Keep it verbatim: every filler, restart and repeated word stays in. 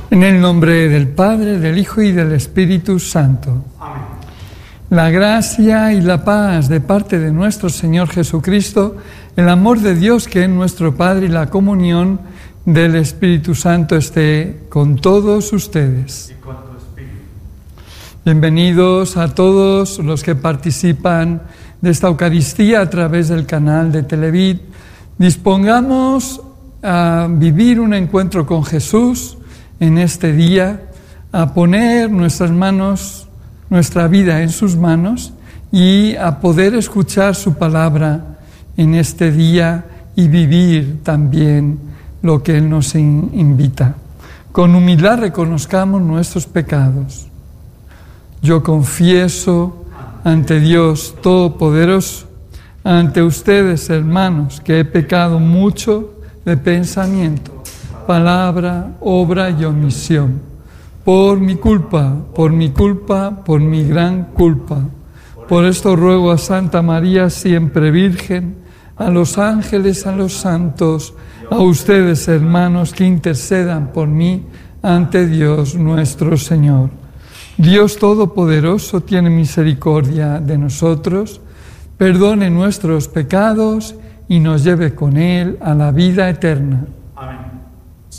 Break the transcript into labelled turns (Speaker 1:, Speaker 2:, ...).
Speaker 1: En el nombre del Padre, del Hijo y del Espíritu Santo.
Speaker 2: Amén.
Speaker 1: La gracia y la paz de parte de nuestro Señor Jesucristo, el amor de Dios que es nuestro Padre y la comunión del Espíritu Santo esté con todos ustedes.
Speaker 2: Y con tu espíritu.
Speaker 1: Bienvenidos a todos los que participan de esta Eucaristía a través del canal de Televid. Dispongamos a vivir un encuentro con Jesús en este día, a poner nuestras manos, nuestra vida en sus manos y a poder escuchar su palabra en este día y vivir también lo que Él nos invita. Con humildad reconozcamos nuestros pecados. Yo confieso ante Dios Todopoderoso, ante ustedes, hermanos, que he pecado mucho de pensamiento, palabra, obra y omisión. Por mi culpa, por mi culpa, por mi gran culpa. Por esto ruego a Santa María, siempre Virgen, a los ángeles, a los santos, a ustedes, hermanos, que intercedan por mí ante Dios nuestro Señor. Dios Todopoderoso tiene misericordia de nosotros, perdone nuestros pecados y nos lleve con Él a la vida eterna.